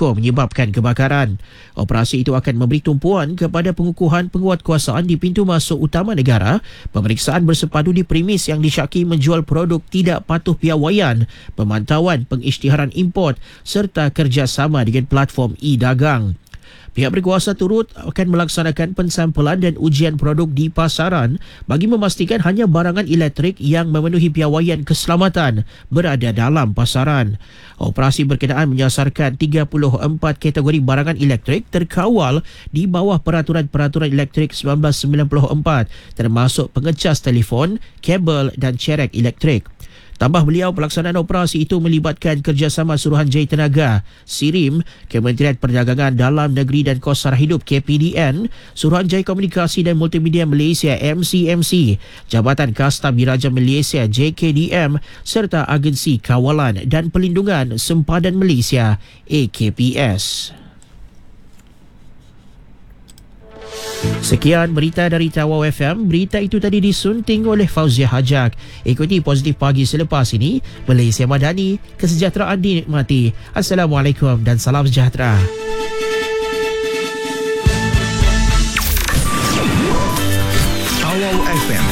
berisiko menyebabkan kebakaran. Operasi itu akan memberi tumpuan kepada pengukuhan penguatkuasaan di pintu masuk utama negara, pemeriksaan bersepadu di premis yang disyaki menjual produk tidak patuh piawaian, pemantauan pengisytiharan import serta kerjasama dengan platform e-dagang. Pihak berkuasa turut akan melaksanakan pensampelan dan ujian produk di pasaran bagi memastikan hanya barangan elektrik yang memenuhi piawaian keselamatan berada dalam pasaran. Operasi berkenaan menyasarkan 34 kategori barangan elektrik terkawal di bawah Peraturan-Peraturan Elektrik 1994 termasuk pengecas telefon, kabel dan cerek elektrik. Tambah beliau, pelaksanaan operasi itu melibatkan kerjasama Suruhanjaya Tenaga, SIRIM, Kementerian Perdagangan Dalam Negeri dan Kos Sara Hidup KPDN, Suruhanjaya Komunikasi dan Multimedia Malaysia MCMC, Jabatan Kasta Diraja Malaysia JKDM serta Agensi Kawalan dan Pelindungan Sempadan Malaysia AKPS. Sekian berita dari Tawau FM. Berita itu tadi disunting oleh Fauziah Hajak. Ikuti Positif Pagi selepas ini. Malaysia Madani, kesejahteraan dinikmati. Assalamualaikum dan salam sejahtera.